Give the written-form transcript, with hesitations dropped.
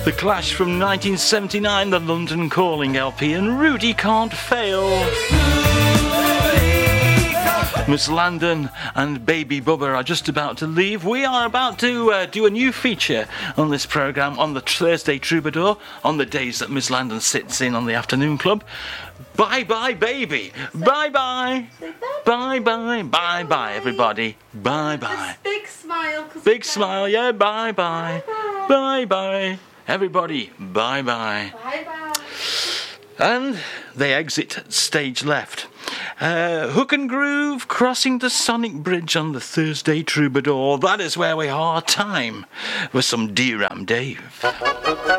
The Clash from 1979, the London Calling LP, and Rudy Can't Fail. Miss Landon and Baby Bubba are just about to leave. We are about to do a new feature on this programme on the Thursday Troubadour, on the days that Miss Landon sits in on the afternoon club. Bye-bye, baby. Bye-bye. Bye-bye. Bye-bye, everybody. Bye-bye. Big smile. Big smile, yeah. Bye-bye. Bye-bye. Everybody, bye-bye. Bye-bye. And they exit stage left. Hook and Groove crossing the Sonic Bridge on the Thursday Troubadour. That is where we are. Time for some D-Ram Dave.